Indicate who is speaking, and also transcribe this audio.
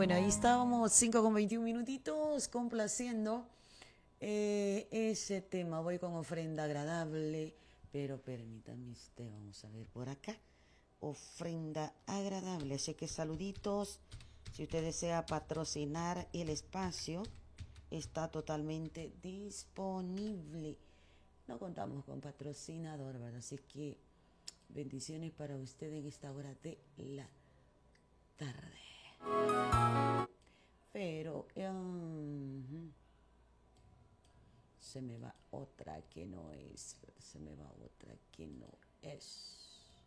Speaker 1: Bueno, ahí estábamos, 5 con 21 minutitos, complaciendo ese tema. Voy con ofrenda agradable, pero permítame usted, vamos a ver por acá. Ofrenda agradable, así que saluditos. Si usted desea patrocinar el espacio, está totalmente disponible. No contamos con patrocinador, ¿verdad? Así que bendiciones para usted en esta hora de la tarde. Pero se me va otra que no es. Se me va otra que no es.